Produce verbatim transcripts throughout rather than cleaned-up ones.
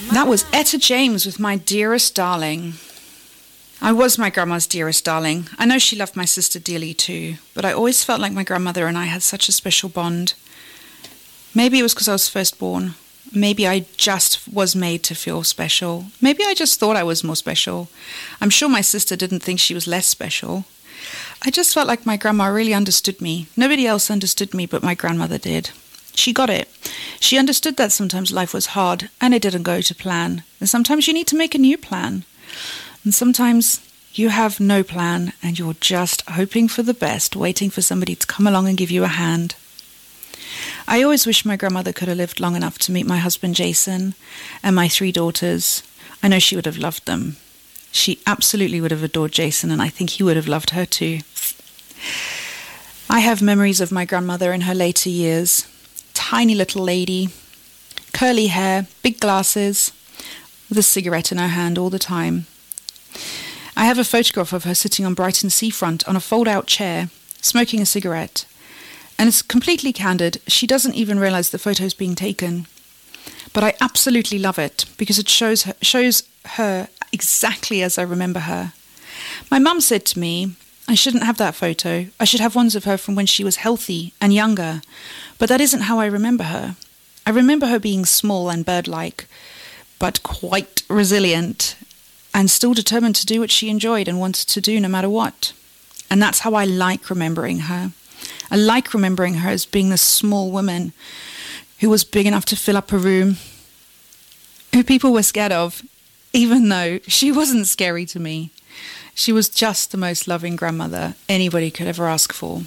That was Etta James with My Dearest Darling. I was my grandma's dearest darling. I know she loved my sister dearly too, but I always felt like my grandmother and I had such a special bond. Maybe it was because I was firstborn. Maybe I just was made to feel special. Maybe I just thought I was more special. I'm sure my sister didn't think she was less special. I just felt like my grandma really understood me. Nobody else understood me, but my grandmother did. She got it. She understood that sometimes life was hard and it didn't go to plan. And sometimes you need to make a new plan. And sometimes you have no plan and you're just hoping for the best, waiting for somebody to come along and give you a hand. I always wish my grandmother could have lived long enough to meet my husband Jason and my three daughters. I know she would have loved them. She absolutely would have adored Jason, and I think he would have loved her too. I have memories of my grandmother in her later years. Tiny little lady, curly hair, big glasses, with a cigarette in her hand all the time. I have a photograph of her sitting on Brighton seafront on a fold-out chair, smoking a cigarette. And it's completely candid. She doesn't even realise the photo's being taken. But I absolutely love it because it shows her, shows her exactly as I remember her. My mum said to me, I shouldn't have that photo. I should have ones of her from when she was healthy and younger. But that isn't how I remember her. I remember her being small and bird-like, but quite resilient and still determined to do what she enjoyed and wanted to do no matter what. And that's how I like remembering her. I like remembering her as being this small woman who was big enough to fill up a room, who people were scared of, even though she wasn't scary to me. She was just the most loving grandmother anybody could ever ask for.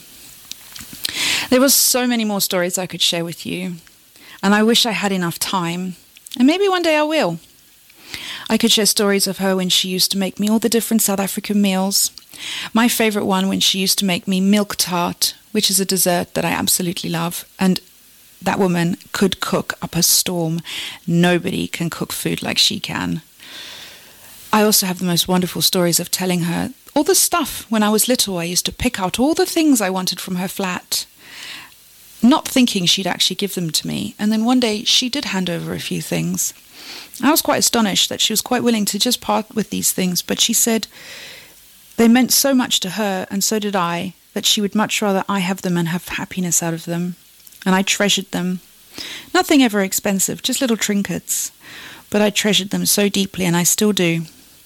There were so many more stories I could share with you, and I wish I had enough time, and maybe one day I will. I could share stories of her when she used to make me all the different South African meals. My favourite one when she used to make me milk tart, which is a dessert that I absolutely love, and that woman could cook up a storm. Nobody can cook food like she can. I also have the most wonderful stories of telling her all the stuff. When I was little, I used to pick out all the things I wanted from her flat, not thinking she'd actually give them to me. And then one day she did hand over a few things. I was quite astonished that she was quite willing to just part with these things, but she said they meant so much to her, and so did I, that she would much rather I have them and have happiness out of them. And I treasured them. Nothing ever expensive, just little trinkets. But I treasured them so deeply, and I still do.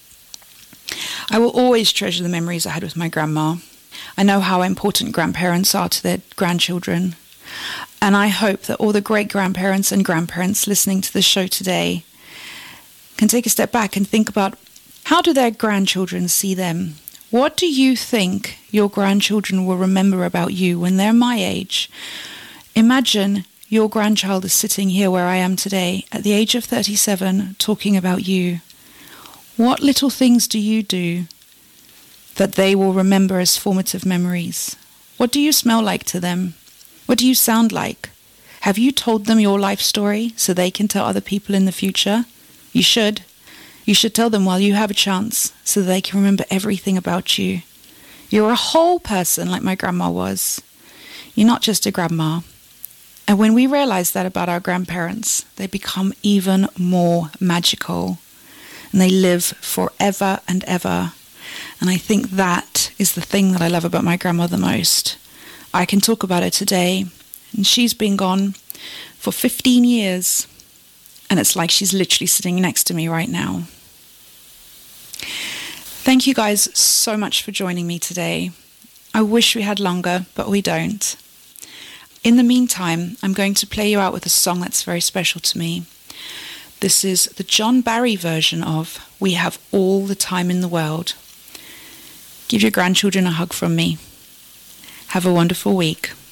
I will always treasure the memories I had with my grandma. I know how important grandparents are to their grandchildren. And I hope that all the great-grandparents and grandparents listening to this show today can take a step back and think about, how do their grandchildren see them? What do you think your grandchildren will remember about you when they're my age? Imagine your grandchild is sitting here where I am today, at the age of thirty-seven, talking about you. What little things do you do that they will remember as formative memories? What do you smell like to them? What do you sound like? Have you told them your life story so they can tell other people in the future? You should. You should tell them while you have a chance so that they can remember everything about you. You're a whole person like my grandma was. You're not just a grandma. And when we realize that about our grandparents, they become even more magical. And they live forever and ever. And I think that is the thing that I love about my grandma the most. I can talk about her today, and she's been gone for fifteen years. And it's like she's literally sitting next to me right now. Thank you guys so much for joining me today. I wish we had longer, but we don't. In the meantime, I'm going to play you out with a song that's very special to me. This is the John Barry version of We Have All the Time in the World. Give your grandchildren a hug from me. Have a wonderful week.